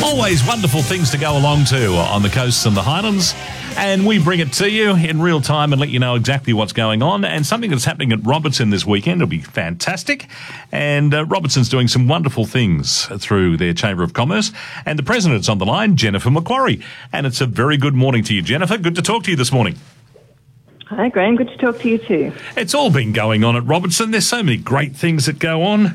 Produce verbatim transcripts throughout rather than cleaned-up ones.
Always wonderful things to go along to on the coasts and the Highlands, and we bring it to you in real time and let you know exactly what's going on, and something that's happening at Robertson this weekend will be fantastic. And uh, Robertson's doing some wonderful things through their Chamber of Commerce, and the President's on the line, Jennifer Macquarie. And it's a very good morning to you, Jennifer. Good to talk to you this morning. Hi, Graham. Good to talk to you too. It's all been going on at Robertson. There's so many great things that go on.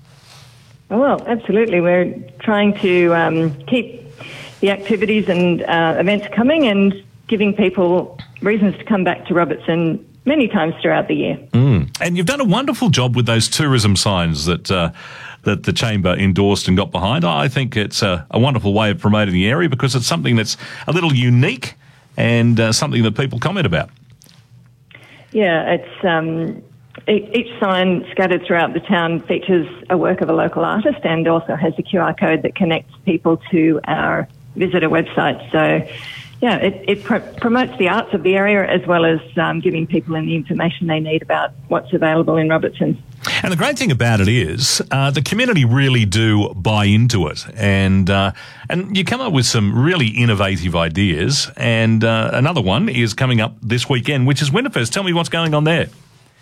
Well, absolutely. We're trying to um, keep the activities and uh, events coming and giving people reasons to come back to Robertson many times throughout the year. Mm. And you've done a wonderful job with those tourism signs that uh, that the Chamber endorsed and got behind. I think it's a, a wonderful way of promoting the area because it's something that's a little unique and uh, something that people comment about. Yeah, it's... Um, Each sign scattered throughout the town features a work of a local artist and also has a Q R code that connects people to our visitor website. So, yeah, it, it pr- promotes the arts of the area as well as um, giving people the information they need about what's available in Robertson. And the great thing about it is uh, the community really do buy into it, and uh, and you come up with some really innovative ideas. And uh, another one is coming up this weekend, which is Winterfest. Tell me what's going on there.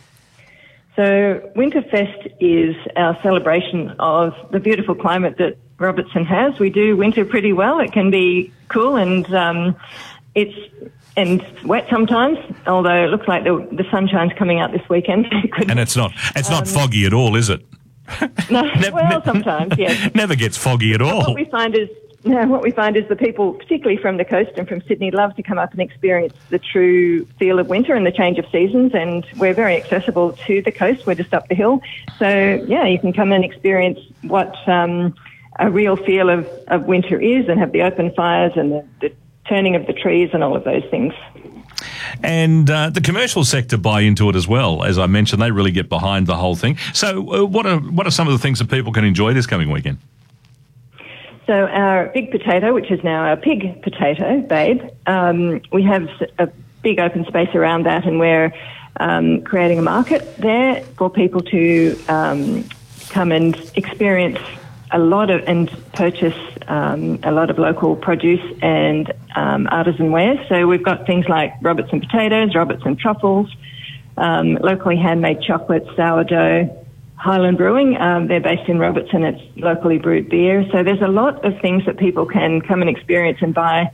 So Winterfest is our celebration of the beautiful climate that Robertson has. We do winter pretty well. It can be cool and um, it's and wet sometimes, although it looks like the, the sunshine's coming out this weekend. And it's not it's not um, foggy at all, is it? No, never, well, sometimes, yes. Never gets foggy at all. What we find is No, what we find is the people, particularly from the coast and from Sydney, love to come up and experience the true feel of winter and the change of seasons, and we're very accessible to the coast. We're just up the hill. So, yeah, you can come and experience what um, a real feel of, of winter is and have the open fires and the, the turning of the trees and all of those things. And uh, the commercial sector buy into it as well. As I mentioned, they really get behind the whole thing. So uh, what are what are some of the things that people can enjoy this coming weekend? So our big potato, which is now our pig potato, Babe, um, we have a big open space around that, and we're um, creating a market there for people to um, come and experience a lot of and purchase um, a lot of local produce and um, artisan wares. So we've got things like Robertson potatoes, Robertson truffles, um, locally handmade chocolate, sourdough, Highland Brewing, um, they're based in Robertson. It's locally brewed beer. So there's a lot of things that people can come and experience and buy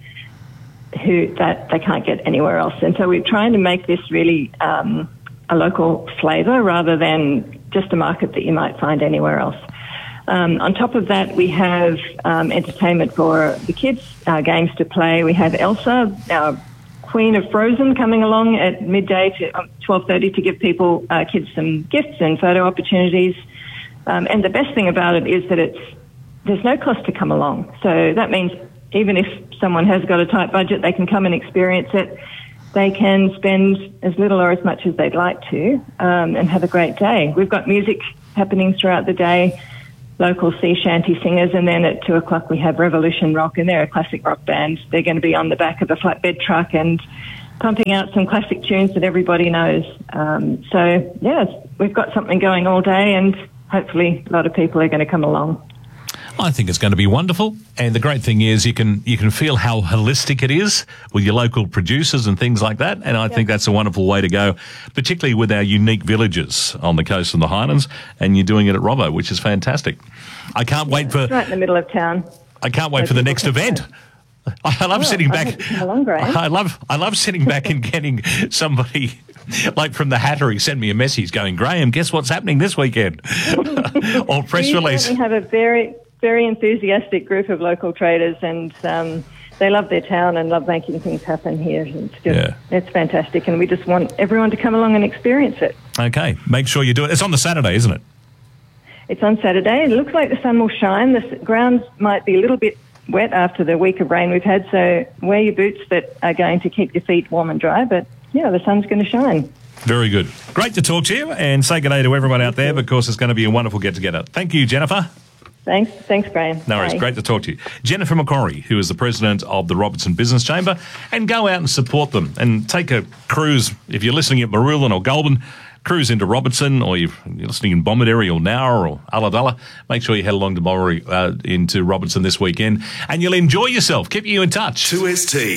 who that they can't get anywhere else. And so we're trying to make this really um, a local flavour rather than just a market that you might find anywhere else. Um, on top of that, we have um, entertainment for the kids, uh, games to play. We have Elsa, our Queen of Frozen, coming along at midday to twelve thirty to give people, uh, kids some gifts and photo opportunities. Um, and the best thing about it is that it's there's no cost to come along. So that means even if someone has got a tight budget, they can come and experience it. They can spend as little or as much as they'd like to um, and have a great day. We've got music happening throughout the day, local sea shanty singers, and then at two o'clock we have Revolution Rock, and they're a classic rock band. They're going to be on the back of a flatbed truck and pumping out some classic tunes that everybody knows. Um, so, yes, we've got something going all day, and hopefully a lot of people are going to come along. I think it's going to be wonderful, and the great thing is you can you can feel how holistic it is with your local producers and things like that, and I yep. think that's a wonderful way to go, particularly with our unique villages on the coast and the Highlands, and you're doing it at Robbo, which is fantastic. I can't yeah, wait for... right in the middle of town. I can't wait so for the next event. I love oh, sitting back. Along, I love I love sitting back and getting somebody like from the Hattery send me a message going, Graham, guess what's happening this weekend? Or press we release. We have a very... very enthusiastic group of local traders, and um, they love their town and love making things happen here. It's just, yeah. it's fantastic, and we just want everyone to come along and experience it. Okay, make sure you do it. It's on the Saturday, isn't it? It's on Saturday. It looks like the sun will shine. The ground might be a little bit wet after the week of rain we've had, so wear your boots that are going to keep your feet warm and dry, but yeah, the sun's going to shine. Very good. Great to talk to you, and say good day to everyone out there, because it's going to be a wonderful get-together. Thank you, Jennifer. Thanks. Thanks, Graham. No worries. Great to talk to you. Jennifer Macquarie, who is the president of the Robertson Business Chamber, and go out and support them and take a cruise. If you're listening at Marulan or Goulburn, cruise into Robertson, or you're listening in Bomaderry or Nowra or Ulladulla, make sure you head along to Bomaderry uh, into Robertson this weekend, and you'll enjoy yourself. Keep you in touch. two S T